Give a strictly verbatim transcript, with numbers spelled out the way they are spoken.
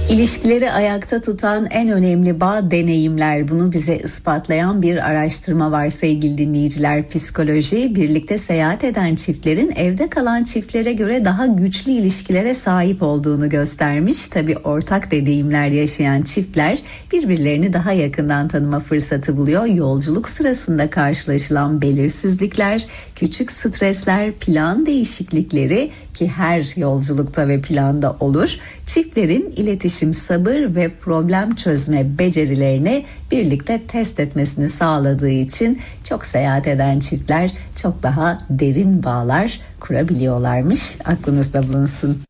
İlişkileri ayakta tutan en önemli bağ deneyimler. Bunu bize ispatlayan bir araştırma var sevgili dinleyiciler. Psikoloji, birlikte seyahat eden çiftlerin evde kalan çiftlere göre daha güçlü ilişkilere sahip olduğunu göstermiş. Tabii ortak deneyimler yaşayan çiftler birbirlerini daha yakından tanıma fırsatı buluyor. Yolculuk sırasında karşılaşılan belirsizlikler, küçük stresler, plan değişiklikleri ki her yolculukta ve planda olur. Çiftlerin iletişim, sabır ve problem çözme becerilerini birlikte test etmesini sağladığı için çok seyahat eden çiftler çok daha derin bağlar kurabiliyorlarmış. Aklınızda bulunsun.